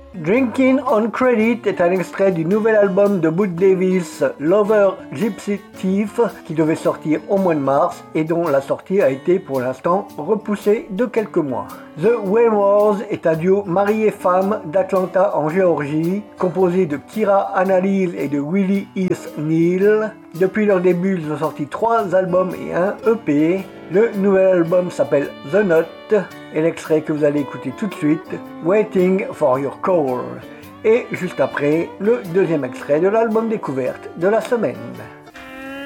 Drinking on Credit est un extrait du nouvel album de Butch Davis, Lover Gypsy Thief, qui devait sortir au mois de mars et dont la sortie a été pour l'instant repoussée de quelques mois. The Waywars est un duo mari et femme d'Atlanta en Géorgie, composé de Kira Annalise et de Willie Heath Neal. Depuis leur début, ils ont sorti 3 albums et un EP. Le nouvel album s'appelle The Note et l'extrait que vous allez écouter tout de suite, Waiting for Your Call. Et juste après, le deuxième extrait de l'album découverte de la semaine.